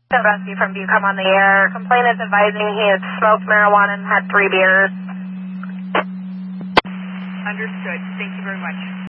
Rescue from Bucom on the air. Complainant advising he had smoked marijuana and had 3 beers. Understood. Thank you very much.